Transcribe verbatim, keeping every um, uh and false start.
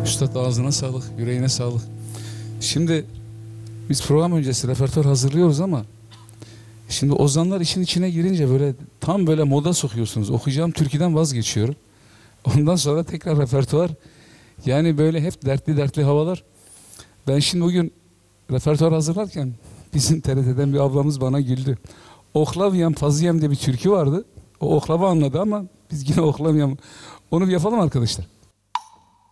Üstad ağzına sağlık, yüreğine sağlık. Şimdi biz program öncesi repertuar hazırlıyoruz ama şimdi ozanlar işin içine girince böyle tam böyle moda sokuyorsunuz. Okuyacağım türküden vazgeçiyorum. Ondan sonra tekrar repertuar. Yani böyle hep dertli dertli havalar. Ben şimdi bugün repertuar hazırlarken bizim T R T'den bir ablamız bana güldü. Oklavyam Fazıyem diye bir türkü vardı. O oklava anladı ama biz yine oklamıyam. Onu bir yapalım arkadaşlar.